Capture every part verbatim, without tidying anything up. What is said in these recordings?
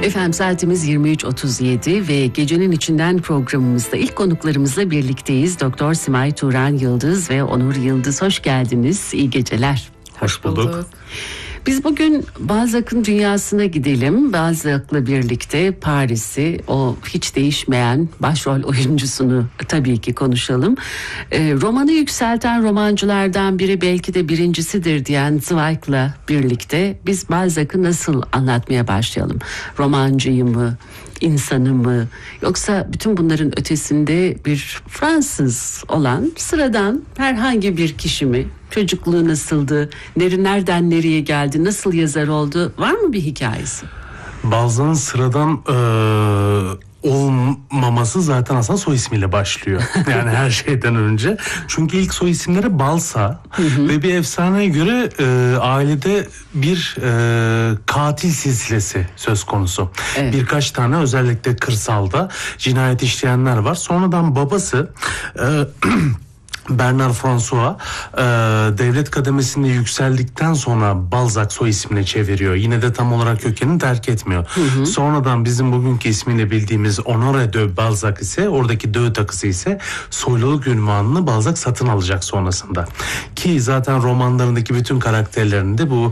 Efendim saatimiz yirmi üç otuz yedi ve Gecenin İçinden programımızda ilk konuklarımızla birlikteyiz. Doktor Simay Turan Yıldız ve Onur Yıldız, hoş geldiniz. İyi geceler. Hoş bulduk. Biz bugün Balzac'ın dünyasına gidelim. Balzac'la birlikte Paris'i, o hiç değişmeyen başrol oyuncusunu tabii ki konuşalım. Ee, romanı yükselten romancılardan biri, belki de birincisidir diyen Zweig'la birlikte biz Balzac'ı nasıl anlatmaya başlayalım? Romancıyı mı, insanı mı, yoksa bütün bunların ötesinde bir Fransız olan sıradan herhangi bir kişi mi? Çocukluğu nasıldı? Nereden nereye geldi? Nasıl yazar oldu? Var mı bir hikayesi? Balzac'ın sıradan e, olmaması zaten aslında soy ismiyle başlıyor. Yani her şeyden önce. Çünkü ilk soy isimleri Balsa ve bir efsaneye göre e, ailede bir e, katil silsilesi söz konusu. Evet. Birkaç tane özellikle kırsalda cinayet işleyenler var. Sonradan babası E, Bernard François e, devlet kademesinde yükseldikten sonra Balzac soy ismine çeviriyor. Yine de tam olarak kökenini terk etmiyor. Hı hı. Sonradan bizim bugünkü ismiyle bildiğimiz Honoré de Balzac ise, oradaki de takısı ise soyluluk ünvanını Balzac satın alacak sonrasında. Ki zaten romanlarındaki bütün karakterlerinde bu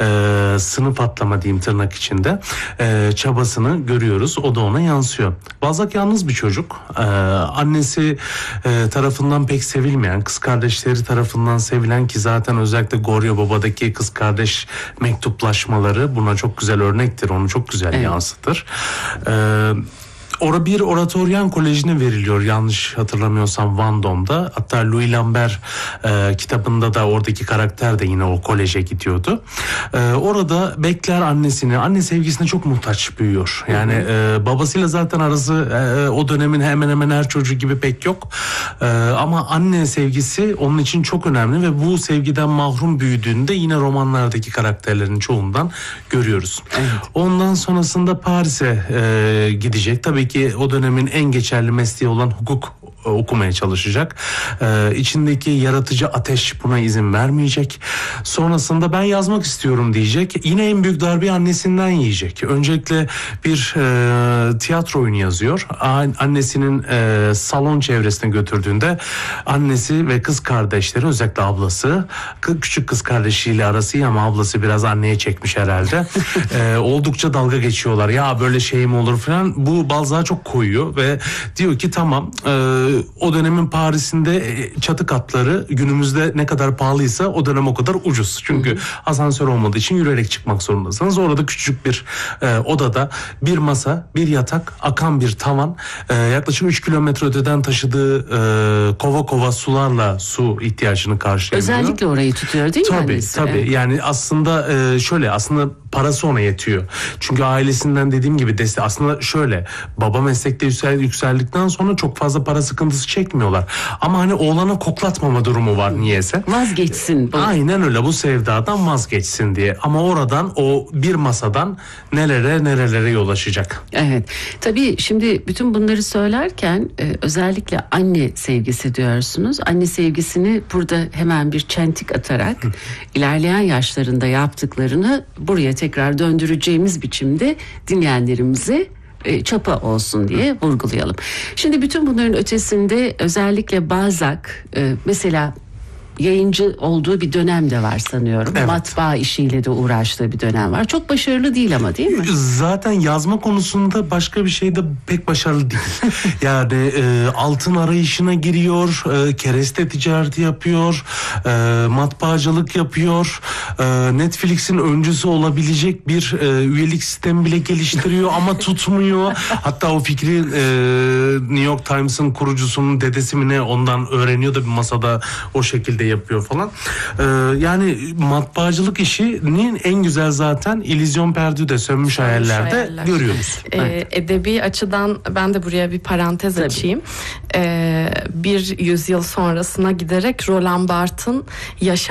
e, sınıf atlama diyeyim tırnak içinde e, çabasını görüyoruz. O da ona yansıyor. Balzac yalnız bir çocuk. E, annesi e, tarafından pek sevilmiyor. Yani kız kardeşleri tarafından sevilen, ki zaten özellikle Goryo Baba'daki kız kardeş mektuplaşmaları buna çok güzel örnektir. Onu çok güzel evet. yansıtır. Ee, Orada bir oratoryen kolejine veriliyor yanlış hatırlamıyorsam Vendôme'da. Hatta Louis Lambert e, kitabında da oradaki karakter de yine o koleje gidiyordu. E, orada bekler annesini. Anne sevgisine çok muhtaç büyüyor. Yani e, babasıyla zaten arası e, o dönemin hemen hemen her çocuğu gibi pek yok. E, ama anne sevgisi onun için çok önemli ve bu sevgiden mahrum büyüdüğünde yine romanlardaki karakterlerin çoğundan görüyoruz. Evet. Ondan sonrasında Paris'e e, gidecek. Tabii ki o dönemin en geçerli mesleği olan hukuk okumaya çalışacak. Ee, içindeki yaratıcı ateş buna izin vermeyecek. Sonrasında ben yazmak istiyorum diyecek. Yine en büyük darbeyi annesinden yiyecek. Öncelikle bir e, tiyatro oyunu yazıyor. Annesinin e, salon çevresine götürdüğünde annesi ve kız kardeşleri, özellikle ablası, küçük kız kardeşiyle arası iyi ama ablası biraz anneye çekmiş herhalde. e, oldukça dalga geçiyorlar. Ya böyle şey mi olur falan. Bu Balzac'a çok koyuyor ve diyor ki tamam, e, o dönemin Paris'inde çatı katları günümüzde ne kadar pahalıysa o dönem o kadar ucuz. Çünkü hı hı. asansör olmadığı için yürüyerek çıkmak zorundasınız. Orada küçücük bir e, odada bir masa, bir yatak, akan bir tavan, e, yaklaşık üç kilometre öteden taşıdığı e, kova kova sularla su ihtiyacını karşılayabiliyor. Özellikle orayı tutuyor değil mi? Tabii annesi? tabii. Evet. Yani aslında e, şöyle aslında parası ona yetiyor. Çünkü ailesinden dediğim gibi destek. Aslında şöyle, baba meslekte yüksel, yükseldikten sonra çok fazla para sıkıntısı çekmiyorlar. Ama hani oğlana koklatmama durumu var niyeyse. Vazgeçsin. Bu. Aynen öyle, bu sevdadan vazgeçsin diye. Ama oradan o bir masadan nelere nerelere yol açacak. Evet. Tabii şimdi bütün bunları söylerken e, özellikle anne sevgisi diyorsunuz. Anne sevgisini burada hemen bir çentik atarak Hı. ilerleyen yaşlarında yaptıklarını buraya tekrar döndüreceğimiz biçimde dinleyenlerimize e, çapa olsun diye vurgulayalım. Şimdi bütün bunların ötesinde özellikle Balzac e, mesela yayıncı olduğu bir dönem de var sanıyorum. Evet. Matbaa işiyle de uğraştığı bir dönem var. Çok başarılı değil ama, değil mi? Zaten yazma konusunda başka bir şeyde pek başarılı değil. Yani e, altın arayışına giriyor, e, kereste ticareti yapıyor, e, matbaacılık yapıyor, e, Netflix'in öncüsü olabilecek bir e, üyelik sistemi bile geliştiriyor ama tutmuyor. Hatta o fikri e, New York Times'ın kurucusunun dedesi mi ne, ondan öğreniyor da bir masada o şekilde yapıyor falan. Ee, yani matbaacılık işinin en güzel zaten İllüzyon Perdu'de, Sönmüş Hayallerde hayaller. görüyoruz. Ee, evet. Edebi açıdan ben de buraya bir parantez Tabii. açayım. Ee, bir yüzyıl sonrasına giderek Roland Barthes'ın yaşam